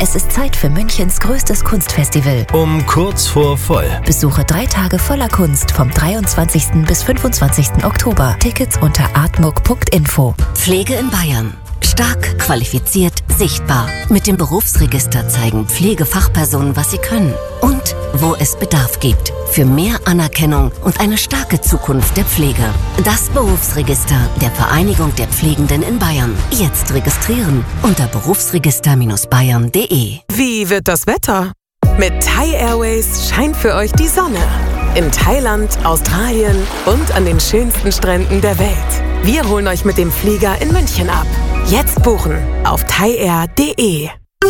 Es ist Zeit für Münchens größtes Kunstfestival. Um kurz vor voll. Besuche 3 Tage voller Kunst vom 23. bis 25. Oktober. Tickets unter artmuck.info. Pflege in Bayern. Stark, qualifiziert, sichtbar. Mit dem Berufsregister zeigen Pflegefachpersonen, was sie können und wo es Bedarf gibt. Für mehr Anerkennung und eine starke Zukunft der Pflege. Das Berufsregister der Vereinigung der Pflegenden in Bayern. Jetzt registrieren unter berufsregister-bayern.de. Wie wird das Wetter? Mit Thai Airways scheint für euch die Sonne. In Thailand, Australien und an den schönsten Stränden der Welt. Wir holen euch mit dem Flieger in München ab. Jetzt buchen auf thaiair.de.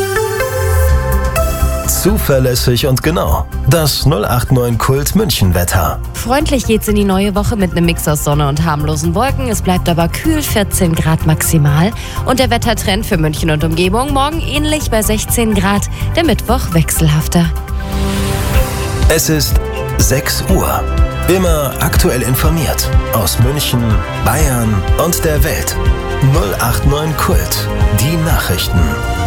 Zuverlässig und genau. Das 089 Kult München Wetter. Freundlich geht's in die neue Woche mit einem Mix aus Sonne und harmlosen Wolken. Es bleibt aber kühl, 14 Grad maximal. Und der Wettertrend für München und Umgebung morgen ähnlich bei 16 Grad. Der Mittwoch wechselhafter. Es ist 6 Uhr. Immer aktuell informiert. Aus München, Bayern und der Welt. 089 Kult. Die Nachrichten.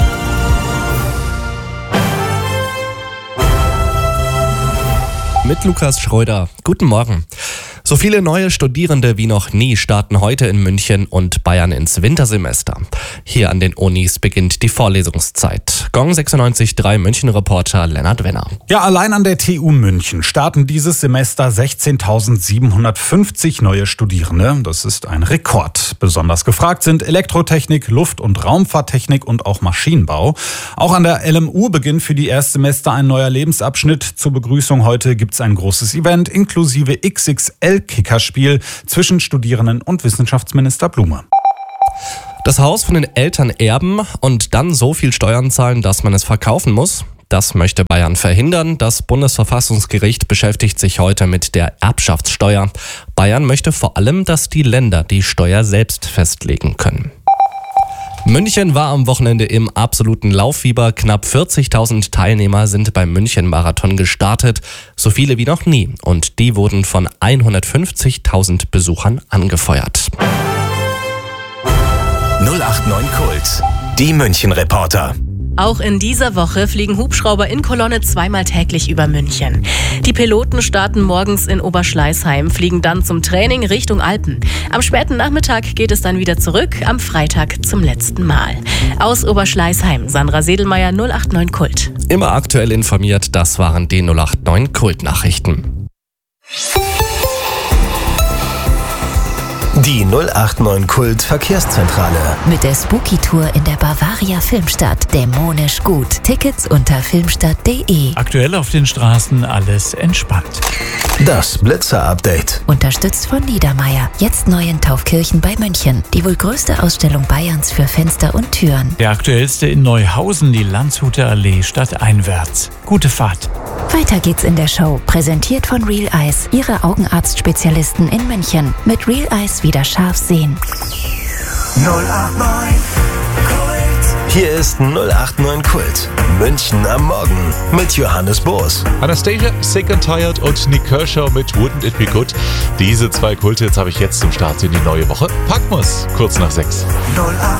Mit Lukas Schröder. Guten Morgen. So viele neue Studierende wie noch nie starten heute in München und Bayern ins Wintersemester. Hier an den Unis beginnt die Vorlesungszeit. Gong 96.3 München-Reporter Lennart Wenner. Ja, allein an der TU München starten dieses Semester 16.750 neue Studierende. Das ist ein Rekord. Besonders gefragt sind Elektrotechnik, Luft- und Raumfahrttechnik und auch Maschinenbau. Auch an der LMU beginnt für die Erstsemester ein neuer Lebensabschnitt. Zur Begrüßung heute gibt's ein großes Event inklusive XXL-Kickerspiel zwischen Studierenden und Wissenschaftsminister Blume. Das Haus von den Eltern erben und dann so viel Steuern zahlen, dass man es verkaufen muss. Das möchte Bayern verhindern. Das Bundesverfassungsgericht beschäftigt sich heute mit der Erbschaftssteuer. Bayern möchte vor allem, dass die Länder die Steuer selbst festlegen können. München war am Wochenende im absoluten Lauffieber. Knapp 40.000 Teilnehmer sind beim München-Marathon gestartet. So viele wie noch nie. Und die wurden von 150.000 Besuchern angefeuert. 089 Kult. Die München-Reporter. Auch in dieser Woche fliegen Hubschrauber in Kolonne zweimal täglich über München. Die Piloten starten morgens in Oberschleißheim, fliegen dann zum Training Richtung Alpen. Am späten Nachmittag geht es dann wieder zurück, am Freitag zum letzten Mal. Aus Oberschleißheim, Sandra Sedelmeier, 089 Kult. Immer aktuell informiert, das waren die 089 Kult-Nachrichten. Die 089 Kult Verkehrszentrale. Mit der Spooky Tour in der Bavaria Filmstadt. Dämonisch gut. Tickets unter filmstadt.de. Aktuell auf den Straßen alles entspannt. Das Blitzer-Update. Unterstützt von Niedermeyer. Jetzt neu in Taufkirchen bei München. Die wohl größte Ausstellung Bayerns für Fenster und Türen. Der aktuellste in Neuhausen, die Landshuter Allee stadteinwärts. Gute Fahrt. Weiter geht's in der Show. Präsentiert von Real Eyes. Ihre Augenarztspezialisten in München. Mit Real Eyes wieder scharf sehen. 089 Kult. Hier ist 089 Kult. München am Morgen mit Johannes Boos. Anastasia, Sick and Tired und Nick Kershaw mit Wouldn't It Be Good. Diese 2 Kulthits habe ich jetzt zum Start in die neue Woche. Packmus, kurz nach 6.